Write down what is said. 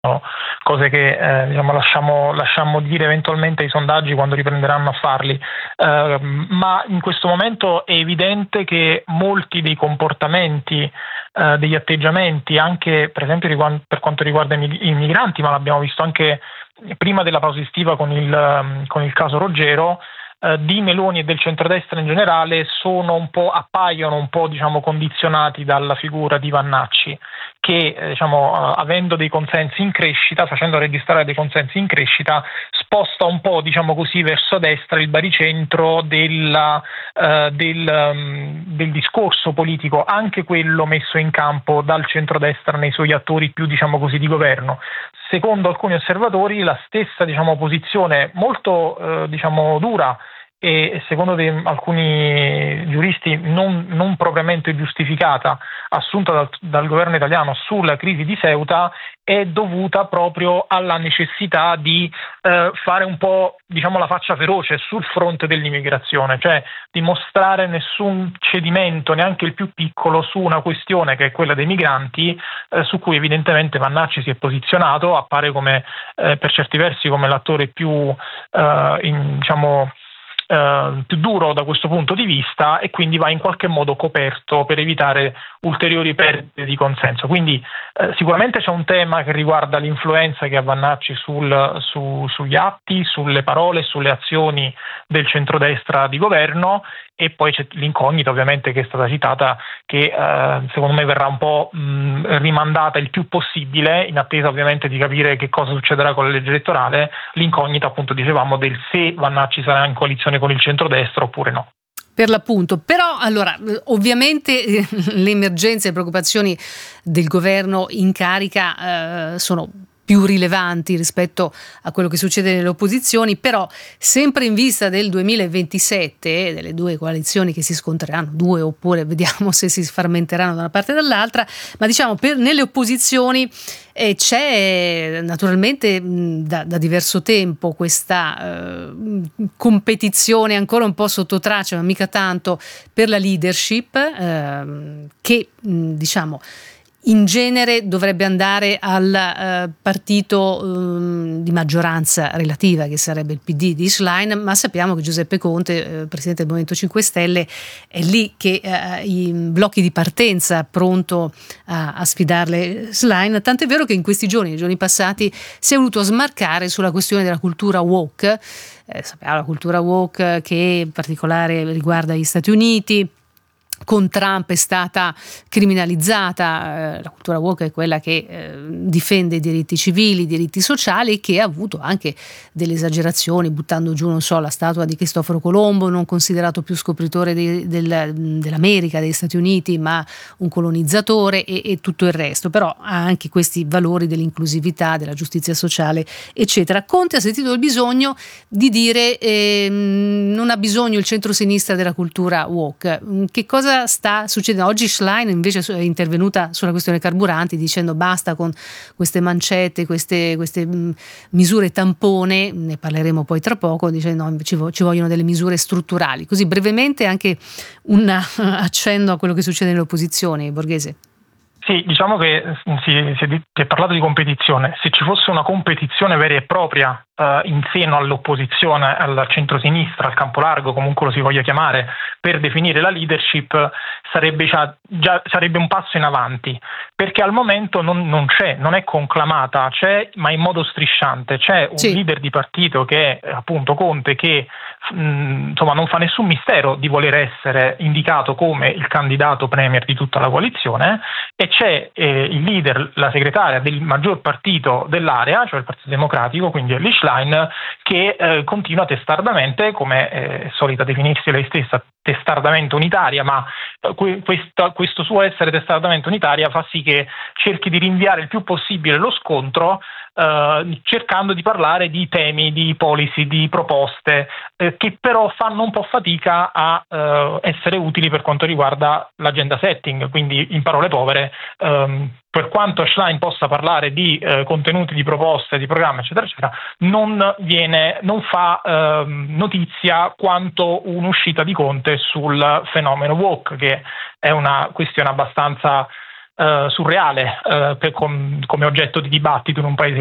cose che lasciamo dire eventualmente ai sondaggi quando riprenderanno a farli, ma in questo momento è evidente che molti dei comportamenti, degli atteggiamenti, anche per esempio per quanto riguarda i migranti, ma l'abbiamo visto anche prima della pausa estiva con il caso Roggero, di Meloni e del centrodestra in generale appaiono un po' condizionati dalla figura di Vannacci, che avendo dei consensi in crescita, facendo registrare dei consensi in crescita, sposta un po' verso destra il baricentro del discorso politico, anche quello messo in campo dal centrodestra nei suoi attori più di governo. Secondo alcuni osservatori la stessa posizione molto dura e secondo alcuni giuristi non propriamente giustificata assunta dal governo italiano sulla crisi di Ceuta è dovuta proprio alla necessità di fare un po' la faccia feroce sul fronte dell'immigrazione, cioè di mostrare nessun cedimento, neanche il più piccolo, su una questione che è quella dei migranti, su cui evidentemente Vannacci si è posizionato, appare come per certi versi come l'attore più più duro da questo punto di vista, e quindi va in qualche modo coperto per evitare ulteriori perdite di consenso. Quindi sicuramente c'è un tema che riguarda l'influenza che ha Vannacci sugli atti, sulle parole, sulle azioni del centrodestra di governo, e poi c'è l'incognita ovviamente che è stata citata, che secondo me verrà un po' rimandata il più possibile, in attesa ovviamente di capire che cosa succederà con la legge elettorale, l'incognita appunto dicevamo del se Vannacci sarà in coalizione con il centrodestra oppure no. Per l'appunto, però allora ovviamente le emergenze e le preoccupazioni del governo in carica sono più rilevanti rispetto a quello che succede nelle opposizioni, però sempre in vista del 2027, delle due coalizioni che si scontreranno, due oppure vediamo se si sfarmenteranno da una parte o dall'altra, ma nelle opposizioni c'è naturalmente da diverso tempo questa competizione ancora un po' sotto traccia, ma mica tanto, per la leadership che in genere dovrebbe andare al partito di maggioranza relativa, che sarebbe il PD di Schlein, ma sappiamo che Giuseppe Conte, presidente del Movimento 5 Stelle, è lì che i blocchi di partenza pronto a sfidarle Schlein, tant'è vero che in questi giorni, nei giorni passati, si è voluto smarcare sulla questione della cultura woke. Sappiamo la cultura woke che in particolare riguarda gli Stati Uniti. Con Trump è stata criminalizzata, la cultura woke è quella che difende i diritti civili, i diritti sociali, che ha avuto anche delle esagerazioni, buttando giù, la statua di Cristoforo Colombo, non considerato più scopritore dell'America, degli Stati Uniti, ma un colonizzatore, e tutto il resto. Però ha anche questi valori dell'inclusività, della giustizia sociale, eccetera. Conte ha sentito il bisogno di dire non ha bisogno il centro-sinistra della cultura woke. Che cosa sta succedendo? Oggi Schlein invece è intervenuta sulla questione carburanti dicendo basta con queste mancette, queste misure tampone, ne parleremo poi tra poco, dicendo no, ci vogliono delle misure strutturali. Così brevemente anche un accenno a quello che succede nelle opposizioni, Borghese. Sì, diciamo che si è parlato di competizione. Se ci fosse una competizione vera e propria in seno all'opposizione, al centrosinistra, al campo largo, comunque lo si voglia chiamare, per definire la leadership, sarebbe sarebbe un passo in avanti, perché al momento non c'è, non è conclamata, c'è ma in modo strisciante. C'è un leader di partito che è appunto Conte, che non fa nessun mistero di voler essere indicato come il candidato premier di tutta la coalizione, e c'è il leader, la segretaria del maggior partito dell'area, cioè il Partito Democratico, quindi Elly Schlein, che continua testardamente, come è solita definirsi lei stessa, testardamente unitaria, ma questo suo essere testardamente unitaria fa sì che cerchi di rinviare il più possibile lo scontro, cercando di parlare di temi, di policy, di proposte che però fanno un po' fatica a essere utili per quanto riguarda l'agenda setting. Quindi, in parole povere, per quanto Schlein possa parlare di contenuti, di proposte, di programma, eccetera, eccetera, non fa notizia quanto un'uscita di Conte sul fenomeno woke, che è una questione abbastanza surreale come oggetto di dibattito in un paese